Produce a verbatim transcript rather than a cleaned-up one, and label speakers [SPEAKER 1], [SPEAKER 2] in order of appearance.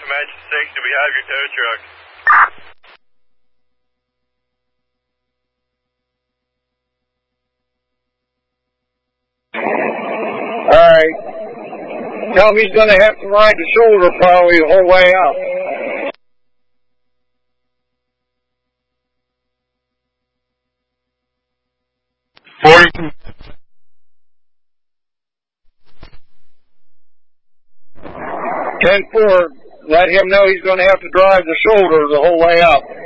[SPEAKER 1] Comanche six, do we have your tow truck?
[SPEAKER 2] Alright. Tell him he's gonna have to ride the shoulder probably the whole way out.
[SPEAKER 1] forty.
[SPEAKER 2] ten four, let him know he's gonna have to drive the shoulder the whole way out.